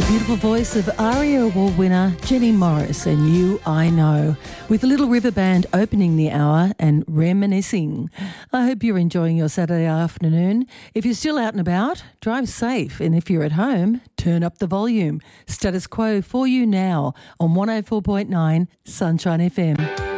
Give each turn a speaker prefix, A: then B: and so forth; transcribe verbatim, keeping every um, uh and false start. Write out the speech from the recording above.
A: Beautiful voice of ARIA Award winner Jenny Morris and You I Know, with Little River Band opening the hour and reminiscing. I hope you're enjoying your Saturday afternoon. If you're still out and about, drive safe, and if you're at home, turn up the volume. Status Quo for you now on one oh four point nine Sunshine F M.